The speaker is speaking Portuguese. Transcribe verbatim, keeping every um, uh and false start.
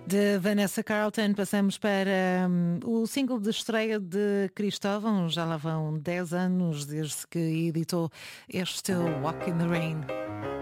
De Vanessa Carlton passamos para hum, o single de estreia de Cristóvão. Já lá vão dez anos desde que editou este Walk in the Rain.